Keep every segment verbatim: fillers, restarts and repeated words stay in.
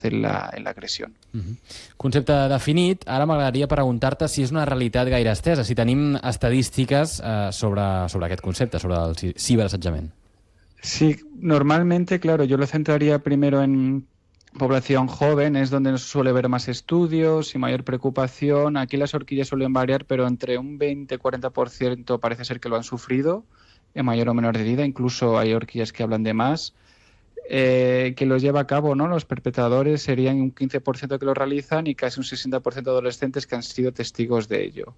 en la, en la agresión. Uh-huh. Concepte definit. Ara m'agradaria preguntar-te si és una realitat gaire estesa, si tenim estadístiques eh, sobre, sobre aquest concepte, sobre el ciberassetjament. Sí, normalmente, claro, yo lo centraría primero en población joven, es donde suele haber más estudios y mayor preocupación. Aquí las horquillas suelen variar, pero entre un veinte y cuarenta por ciento parece ser que lo han sufrido, en mayor o menor medida. Incluso hay horquillas que hablan de más. Eh, que los lleva a cabo, ¿no? Los perpetradores serían un quince por ciento que lo realizan y casi un sesenta por ciento de adolescentes que han sido testigos de ello.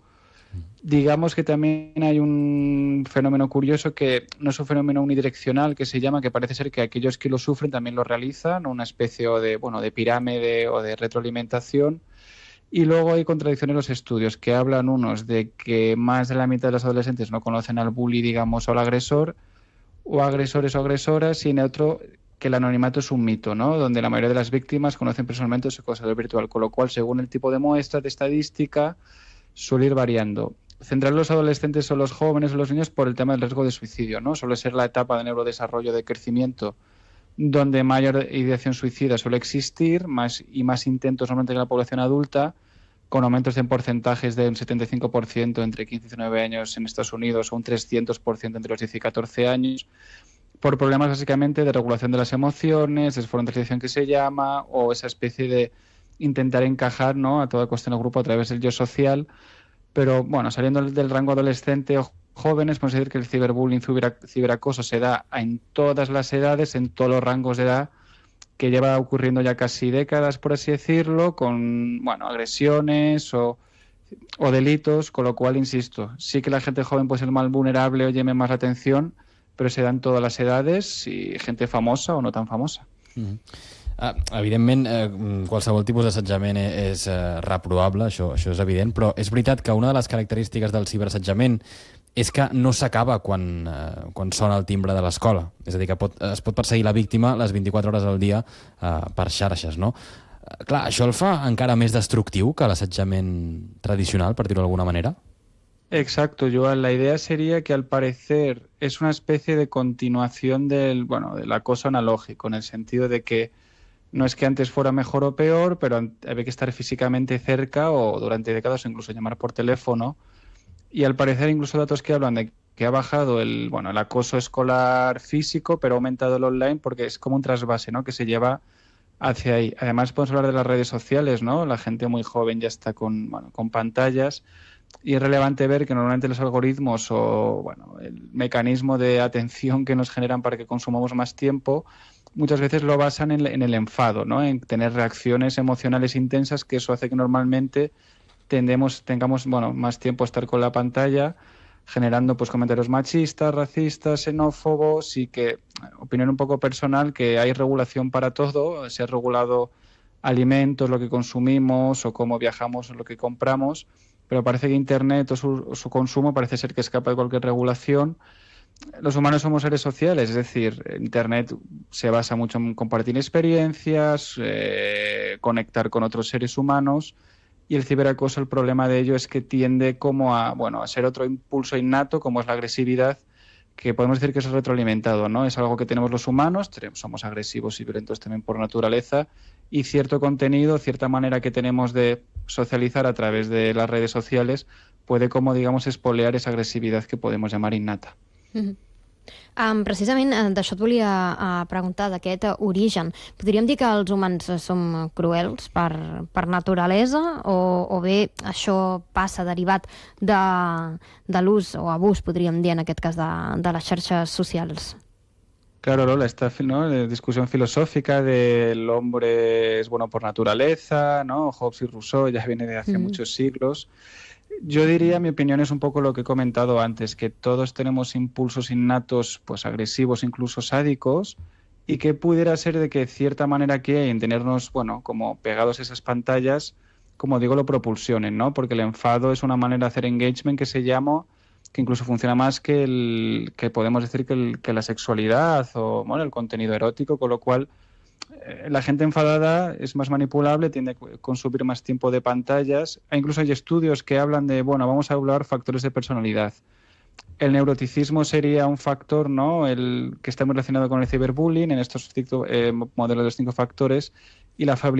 Digamos que también hay un fenómeno curioso que no es un fenómeno unidireccional, que se llama, que parece ser que aquellos que lo sufren también lo realizan, una especie de, bueno, de pirámide o de retroalimentación. Y luego hay contradicciones en los estudios, que hablan unos de que más de la mitad de los adolescentes no conocen al bully, digamos, o al agresor, o agresores o agresoras, y en otro que el anonimato es un mito, ¿no? Donde la mayoría de las víctimas conocen personalmente a su acosador virtual, con lo cual, según el tipo de muestra, de estadística, suele ir variando. Centrar los adolescentes o los jóvenes o los niños por el tema del riesgo de suicidio, ¿no? Suele ser la etapa de neurodesarrollo, de crecimiento, donde mayor ideación suicida suele existir, más y más intentos normalmente en la población adulta, con aumentos en porcentajes de un setenta y cinco por ciento entre quince y diecinueve años en Estados Unidos o un trescientos por ciento entre los diez y catorce años, por problemas básicamente de regulación de las emociones, desfronterización que se llama, o esa especie de intentar encajar, ¿no?, a toda costa en el grupo a través del yo social. Pero bueno, saliendo del rango adolescente o jóvenes, podemos decir que el ciberbullying, ciberacoso se da en todas las edades, en todos los rangos de edad, que lleva ocurriendo ya casi décadas, por así decirlo, con, bueno, agresiones o, o delitos, con lo cual, insisto, sí que la gente joven puede ser más vulnerable o llame más la atención, però se dan totes les edades i gent famosa o no tan famosa. Mm-hmm. Ah, evidentment, eh, qualsevol tipus d'assetjament és eh, reprobable, això, això és evident, però és veritat que una de les característiques del ciberassetjament és que no s'acaba quan, eh, quan sona el timbre de l'escola. És a dir, que pot, es pot perseguir la víctima les vint-i-quatre hores al dia eh, per xarxes, no? Eh, clar, això el fa encara més destructiu que l'assetjament tradicional, per dir-ho d'alguna manera? Exacto, Joan. La idea sería que al parecer es una especie de continuación del, bueno, del acoso analógico, en el sentido de que no es que antes fuera mejor o peor, pero había que estar físicamente cerca o durante décadas o incluso llamar por teléfono. Y al parecer incluso datos que hablan de que ha bajado el, bueno, el acoso escolar físico, pero ha aumentado el online porque es como un trasvase, ¿no?, que se lleva hacia ahí. Además podemos hablar de las redes sociales, ¿no? La gente muy joven ya está con, bueno, con pantallas. Y es relevante ver que normalmente los algoritmos o, bueno, el mecanismo de atención que nos generan para que consumamos más tiempo muchas veces lo basan en, en el enfado, ¿no?, en tener reacciones emocionales intensas, que eso hace que normalmente tendemos, tengamos, bueno, más tiempo a estar con la pantalla, generando pues comentarios machistas, racistas, xenófobos, y que, opinión un poco personal, que hay regulación para todo, se ha regulado alimentos, lo que consumimos, o cómo viajamos, o lo que compramos, pero parece que Internet o su, o su consumo parece ser que escapa de cualquier regulación. Los humanos somos seres sociales, es decir, Internet se basa mucho en compartir experiencias, eh, conectar con otros seres humanos, y el ciberacoso, el problema de ello es que tiende como a, bueno, a ser otro impulso innato, como es la agresividad, que podemos decir que es retroalimentado, ¿no? Es algo que tenemos los humanos, tenemos, somos agresivos y violentos también por naturaleza, y cierto contenido, cierta manera que tenemos de socializar a través de las redes sociales puede, como digamos, espolear esa agresividad que podemos llamar innata. Mm-hmm. Um, precisament d'això et volia uh, preguntar, d'aquest uh, origen. Podríem dir que els humans uh, som cruels per, per naturalesa o, o bé això passa derivat de, de l'ús o abús, podríem dir en aquest cas, de, de les xarxes socials? Claro, Lola, esta, ¿no?, la discusión filosófica del hombre es bueno por naturaleza, ¿no? Hobbes y Rousseau ya viene de hace mm. muchos siglos. Yo diría, mi opinión es un poco lo que he comentado antes, que todos tenemos impulsos innatos, pues agresivos, incluso sádicos, y que pudiera ser de que cierta manera que hay en tenernos, bueno, como pegados a esas pantallas, como digo, lo propulsionen, ¿no? Porque el enfado es una manera de hacer engagement que se llama, que incluso funciona más que el que podemos decir que, el, que la sexualidad o, bueno, el contenido erótico, con lo cual eh, la gente enfadada es más manipulable, tiende a consumir más tiempo de pantallas. E incluso hay estudios que hablan de, bueno, vamos a hablar factores de personalidad. El neuroticismo sería un factor, ¿no?, el que está muy relacionado con el ciberbullying en estos cinco, eh, modelos de los cinco factores, y la